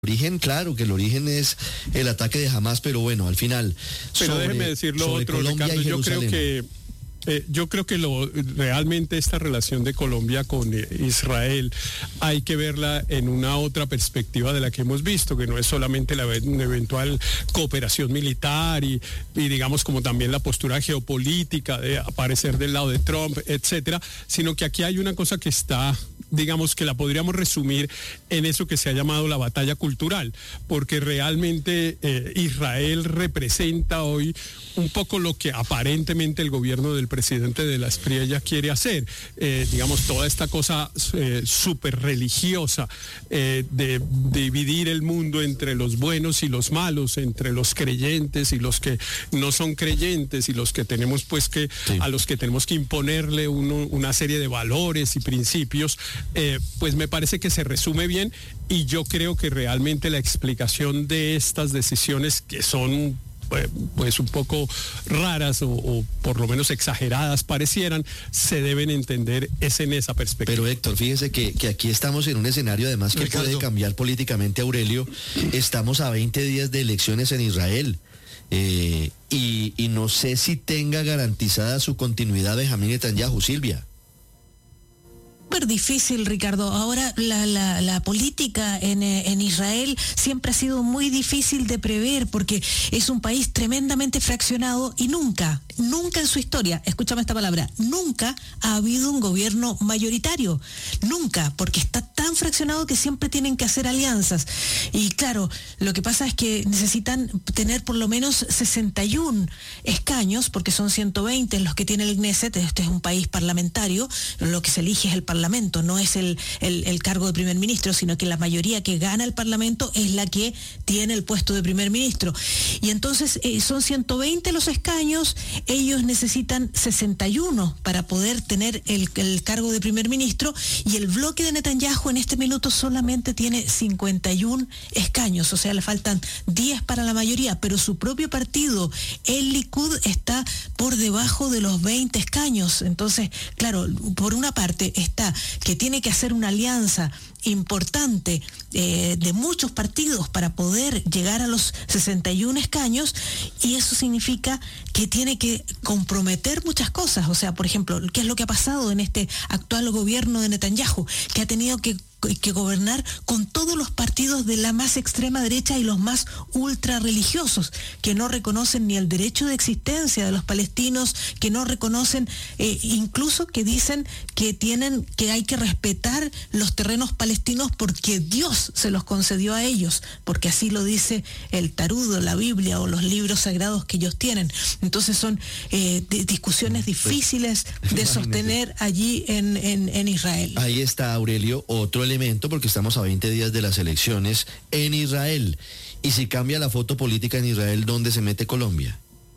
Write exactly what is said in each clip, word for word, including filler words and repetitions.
origen, claro que el origen es el ataque de Hamas, pero bueno, al final. Pero sobre, déjeme decir lo otro, Colombia, Ricardo, yo creo que eh, yo creo que lo realmente esta relación de Colombia con eh, Israel hay que verla en una otra perspectiva de la que hemos visto, que no es solamente la una eventual cooperación militar y, y digamos como también la postura geopolítica de aparecer del lado de Trump, etcétera, sino que aquí hay una cosa que está, digamos que la podríamos resumir en eso que se ha llamado la batalla cultural, porque realmente eh, Israel representa hoy un poco lo que aparentemente el gobierno del presidente de la Espriella quiere hacer, eh, digamos toda esta cosa eh, súper religiosa eh, de, de dividir el mundo entre los buenos y los malos, entre los creyentes y los que no son creyentes y los que tenemos pues que, sí. a los que tenemos que imponerle uno, una serie de valores y principios. Eh, pues me parece que se resume bien y yo creo que realmente la explicación de estas decisiones que son eh, pues un poco raras o, o por lo menos exageradas parecieran, se deben entender es en esa perspectiva. Pero Héctor, fíjese que, que aquí estamos en un escenario además que Ricardo. puede cambiar políticamente, Aurelio. Estamos a veinte días de elecciones en Israel. Eh, y, y no sé si tenga garantizada su continuidad Benjamín Netanyahu, Silvia. Súper difícil, Ricardo. Ahora la, la, la política en, en Israel siempre ha sido muy difícil de prever porque es un país tremendamente fraccionado y nunca, nunca en su historia, escúchame esta palabra, nunca ha habido un gobierno mayoritario. Nunca, porque está tan fraccionado que siempre tienen que hacer alianzas. Y claro, lo que pasa es que necesitan tener por lo menos sesenta y uno escaños, porque son ciento veinte los que tiene el Knesset. Este es un país parlamentario, lo que se elige es el parlamento. Parlamento, no es el, el, el cargo de primer ministro, sino que la mayoría que gana el Parlamento es la que tiene el puesto de primer ministro. Y entonces eh, son ciento veinte los escaños, ellos necesitan sesenta y uno para poder tener el, el cargo de primer ministro, y el bloque de Netanyahu en este minuto solamente tiene cincuenta y uno escaños, o sea, le faltan diez para la mayoría, pero su propio partido, el Likud, está por debajo de los veinte escaños. Entonces, claro, por una parte está que tiene que hacer una alianza importante eh, de muchos partidos para poder llegar a los sesenta y uno escaños, y eso significa que tiene que comprometer muchas cosas. O sea, por ejemplo, ¿qué es lo que ha pasado en este actual gobierno de Netanyahu? Que ha tenido que que gobernar con todos los partidos de la más extrema derecha y los más ultra religiosos, que no reconocen ni el derecho de existencia de los palestinos, que no reconocen, eh, incluso que dicen que tienen, que hay que respetar los terrenos palestinos porque Dios se los concedió a ellos, porque así lo dice el Tarud, la Biblia o los libros sagrados que ellos tienen. Entonces son eh, de, discusiones difíciles de sostener allí en, en, en Israel. Ahí está, Aurelio, otro elemento, porque estamos a veinte días de las elecciones en Israel. Y si cambia la foto política en Israel, ¿dónde se mete Colombia?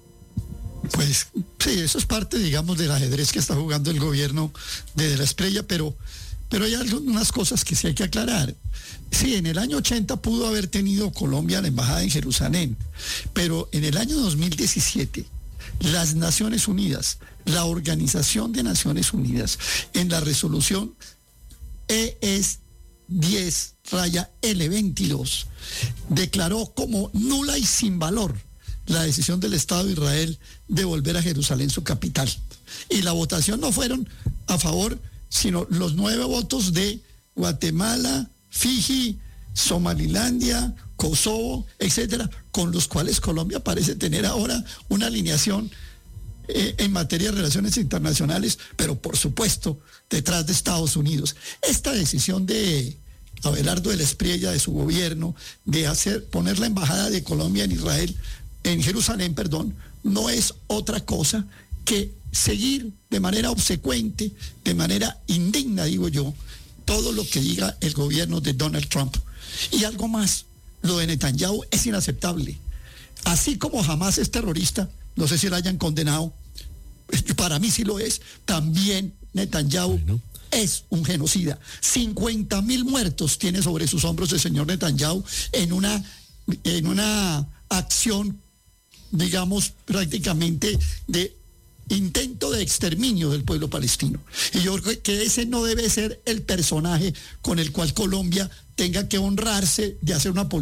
Pues sí, eso es parte, digamos, del ajedrez que está jugando el gobierno de la Espriella, pero, pero hay algunas cosas que sí hay que aclarar. Sí, en el año ochenta pudo haber tenido Colombia la embajada en Jerusalén, pero en el año dos mil diecisiete, las Naciones Unidas, la Organización de Naciones Unidas, en la resolución E S diez raya L veintidós, declaró como nula y sin valor la decisión del Estado de Israel de volver a Jerusalén su capital. Y la votación no fueron a favor, sino los nueve votos de Guatemala, Fiji, Somalilandia, Kosovo, etcétera, con los cuales Colombia parece tener ahora una alineación eh, en materia de relaciones internacionales, pero por supuesto detrás de Estados Unidos. Esta decisión de Abelardo de la Espriella, de su gobierno, de hacer, poner la embajada de Colombia en Israel, en Jerusalén, perdón, no es otra cosa que seguir de manera obsecuente, de manera indigna, digo yo, todo lo que diga el gobierno de Donald Trump. Y algo más, lo de Netanyahu es inaceptable. Así como Hamas es terrorista, no sé si lo hayan condenado, para mí sí lo es, también Netanyahu bueno. es un genocida. cincuenta mil muertos tiene sobre sus hombros el señor Netanyahu en una, en una acción, digamos, prácticamente de intento de exterminio del pueblo palestino. Y yo creo que ese no debe ser el personaje con el cual Colombia tenga que honrarse de hacer una política